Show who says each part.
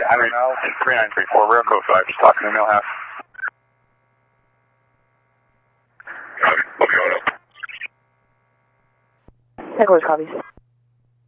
Speaker 1: I don't know. 3934, real code 5, just talking to Millhouse.
Speaker 2: Headquarters copies.